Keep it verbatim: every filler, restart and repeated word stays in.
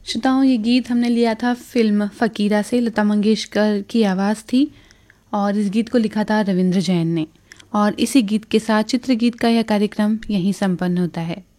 श्रोताओं, ये गीत हमने लिया था फिल्म फ़कीरा से। लता मंगेशकर की आवाज़ थी और इस गीत को लिखा था रविंद्र जैन ने। और इसी गीत के साथ चित्रगीत का यह कार्यक्रम यहीं संपन्न होता है।